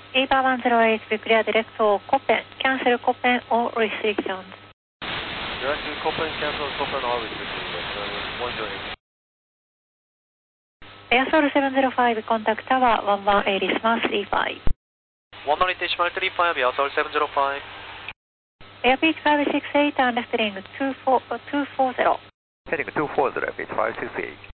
EVA 108 will clear direct for Copen. Cancel Copen all restrictions. Direct to Copen, cancel Copen all restrictions. That's 108. Airsoul 705, contact Tower 118 Decimal 35. 118 Decimal 35, Airsoul 705. Airpeak 568 and left heading 240. Heading 240, pitch 568.